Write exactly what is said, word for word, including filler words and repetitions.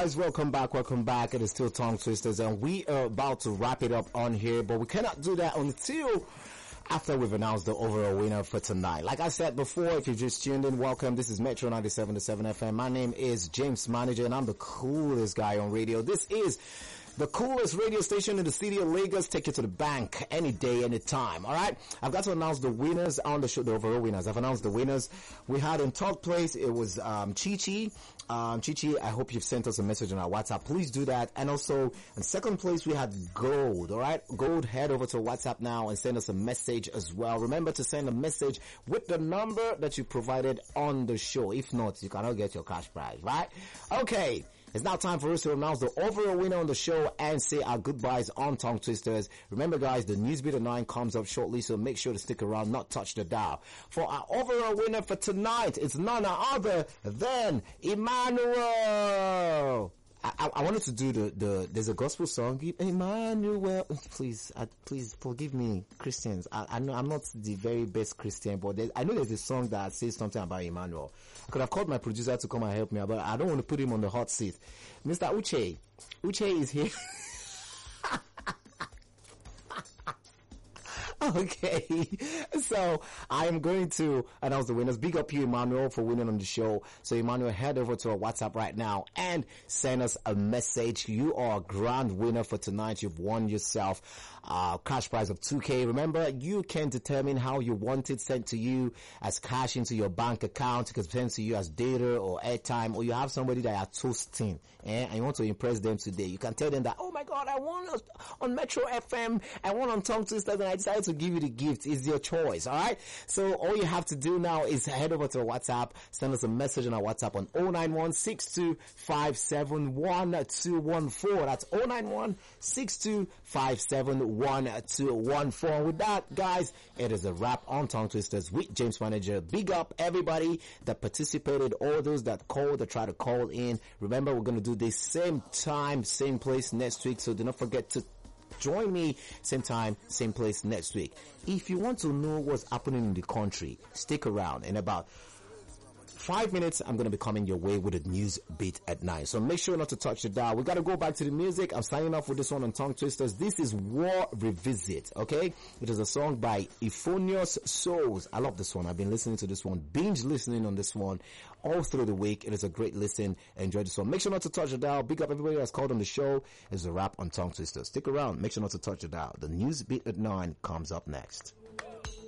Guys, welcome back, welcome back. It is still Tongue Twisters, and we are about to wrap it up on here, but we cannot do that until after we've announced the overall winner for tonight. Like I said before, if you just tuned in, welcome. This is Metro ninety-seven point seven F M. My name is James Manager, and I'm the coolest guy on radio. This is the coolest radio station in the city of Lagos. Take you to the bank any day, any time. All right. I've got to announce the winners on the show, the overall winners. I've announced the winners. We had in third place, it was um, Chi Chi. Um, Chi Chi, I hope you've sent us a message on our WhatsApp. Please do that. And also, in second place, we had Gold. All right. Gold, head over to WhatsApp now and send us a message as well. Remember to send a message with the number that you provided on the show. If not, you cannot get your cash prize, right? Okay. It's now time for us to announce the overall winner on the show and say our goodbyes on Tongue Twisters. Remember, guys, the Newsbeat at nine comes up shortly, so make sure to stick around, not touch the dial. For our overall winner for tonight, it's none other than Emmanuel. I, I, I wanted to do the, the, there's a gospel song, Emmanuel. Please, uh, please forgive me, Christians. I, I know I'm not the very best Christian, but I know there's a song that says something about Emmanuel. I could have called my producer to come and help me, but I don't want to put him on the hot seat. Mister Uche, Uche is here. Okay, so I am going to announce the winners. Big up you, Emmanuel, for winning on the show. So, Emmanuel, head over to our WhatsApp right now and send us a message. You are a grand winner for tonight. You've won yourself a cash prize of two K. Remember, you can determine how you want it sent to you as cash into your bank account. It can be sent to you as data or airtime, or you have somebody that you're toasting eh, and you want to impress them today. You can tell them that, oh my God, I won on Metro F M, I won on Tongue Twisters, and I decided to give you the gift. It's your choice, alright? So all you have to do now is head over to our WhatsApp, send us a message on our WhatsApp on oh nine one, six two five seven, one two one four. That's oh nine one, six two five seven, one two one four. With that, guys, it is a wrap on Tongue Twisters with James Manager. Big up everybody that participated, all those that called, that try to call in. Remember, we're going to do this same time, same place next week, so do not forget to join me same time, same place next week. If you want to know what's happening in the country, stick around. In about five minutes, I'm going to be coming your way with a news beat at nine. So make sure not to touch the dial. We got to go back to the music. I'm signing off with this one on Tongue Twisters. This is War Revisit, okay? It is a song by Euphonious Souls. I love this one. I've been listening to this one, binge listening on this one all through the week. It is a great listen. Enjoy this one. Make sure not to touch the dial. Big up everybody that's called on the show. It's a wrap on Tongue Twisters. Stick around. Make sure not to touch the dial. The news beat at nine comes up next.